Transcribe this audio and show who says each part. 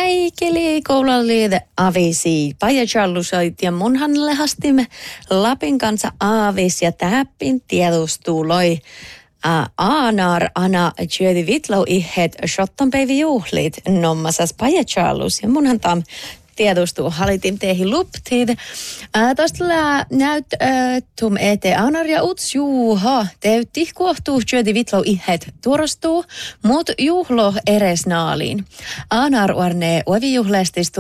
Speaker 1: Päikeli koulaliide avisi. Pajajallusoit ja munhan lehastimme Lapin kanssa aavis ja täppin tiedustuloi. Aanar ana tjödi vitlau ihet shottonpäivi juhlit nommasas Pajajallus ja munhan tam tiedustuu halitin tehi luptid. Tosta näyt tum ete Aanar ja uts juha teutti kohtuu tjödi vitlau ihet tuorostuu, mut juhlo eres naaliin. Aanar orne ovi juhlestis